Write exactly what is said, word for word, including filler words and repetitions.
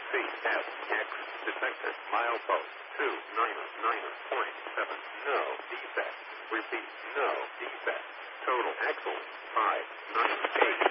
C F X detected. Milepost two niner niner point seven. No defect. Repeat. No defect. Total excellent. five nine eight.